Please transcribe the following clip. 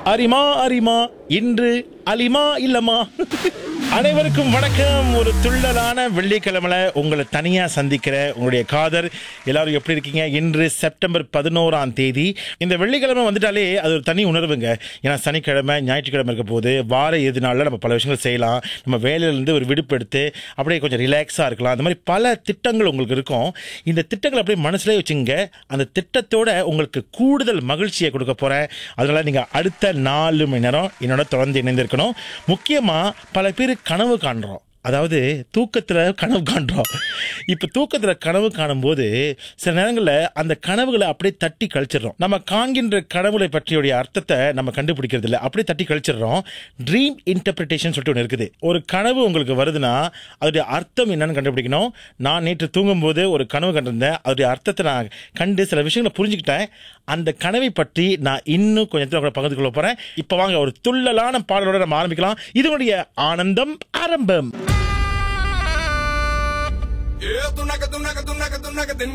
அரிமா அரிமா இன்று அலிமா இல்லமா. அனைவருக்கும் வணக்கம். ஒரு துள்ளலான வெள்ளிக்கிழமையில உங்களை தனியா சந்திக்கிற உங்களுடைய காதர். எல்லாரும் எப்படி இருக்கீங்க? இன்று செப்டம்பர் 11ஆம் தேதி. இந்த வெள்ளிக்கிழமை வந்துட்டாலே அது ஒரு தனி உணர்வுங்க. ஏன்னா சனிக்கிழமை ஞாயிற்றுக்கிழமை இருக்க போது வார இறுதி நாளில் நம்ம பல விஷயங்கள் செய்யலாம். நம்ம வேலையிலேருந்து ஒரு விடுப்பு எடுத்து அப்படியே கொஞ்சம் ரிலாக்ஸாக இருக்கலாம். அந்த மாதிரி பல திட்டங்கள் உங்களுக்கு இருக்கும். இந்த திட்டங்களை அப்படியே மனசுலேயே வச்சுங்க. அந்த திட்டத்தோட உங்களுக்கு கூடுதல் மகிழ்ச்சியை கொடுக்க போகிறேன். அதனால் நீங்கள் அடுத்த 4 மணி நேரம் என்னோட தொடர்ந்து இணைந்திருக்கணும். முக்கியமாக பல பேர் கனவு காண்றோம். அதாவது தூக்கத்தில் கனவு காண்றோம். இப்போ தூக்கத்தில் கனவு காணும்போது சில நேரங்களில் அந்த கனவுகளை அப்படியே தட்டி கழிச்சிடறோம். நம்ம காண்கின்ற கனவுகளை பற்றிய அர்த்தத்தை நம்ம கண்டுபிடிக்கிறது இல்லை, அப்படியே தட்டி கழிச்சிடறோம். ட்ரீம் இன்டர்பிரிட்டேஷன் சொல்லிட்டு ஒன்று இருக்குது. ஒரு கனவு உங்களுக்கு வருதுன்னா அதோடைய அர்த்தம் என்னன்னு கண்டுபிடிக்கணும். நான் நேற்று தூங்கும்போது ஒரு கனவு கண்டிருந்தேன். அதோடைய அர்த்தத்தை நான் கண்டு சில விஷயங்களை புரிஞ்சுக்கிட்டேன். அந்த கனவை பற்றி நான் இன்னும் கொஞ்சம் பகிர்ந்து கொள்ள போறேன். இப்போ வாங்க ஒரு துள்ளலான பாடலோட நம்ம ஆரம்பிக்கலாம். இதனுடைய ஆனந்தம் ஆரம்பம்.